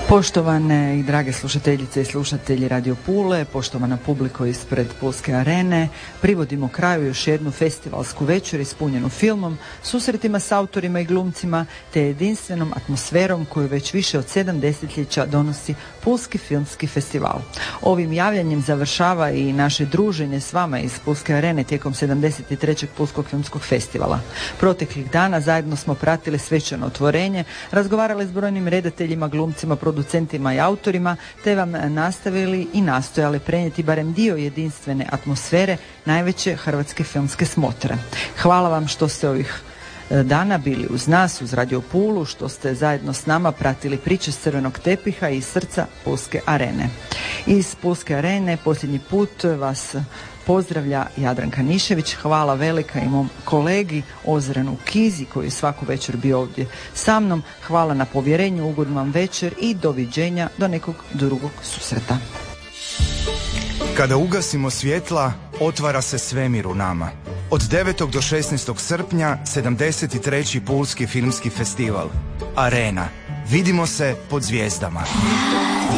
Poštovane i drage slušateljice i slušatelji Radio Pule, poštovana publiko ispred Pulske arene, privodimo kraju još jednu festivalsku večer ispunjenu filmom, susretima s autorima i glumcima te jedinstvenom atmosferom koju već više od 7 desetljeća donosi Pulski filmski festival. Ovim javljanjem završava i naše druženje s vama iz Pulske arene tijekom 73. Pulskog filmskog festivala. Proteklih dana zajedno smo pratili svečano otvorenje, razgovarali s brojnim redateljima, glumcima, producentima i autorima, te vam nastavili i nastojali prenijeti barem dio jedinstvene atmosfere najveće hrvatske filmske smotre. Hvala vam što ste ovih dana bili uz nas, uz Radio Pulu, što ste zajedno s nama pratili priče s crvenog tepiha i srca Pulske arene. Iz Pulske arene posljednji put vas pozdravlja Jadranka Nišević. Hvala velika i mom kolegi Ozrenu Kizi koji je svaku večer bio ovdje sa mnom. Hvala na povjerenju, ugodnu vam večer i doviđenja do nekog drugog susreta. Kada ugasimo svjetla, otvara se svemir u nama. Od 9. do 16. srpnja 73. Pulski filmski festival. Arena. Vidimo se pod zvijezdama.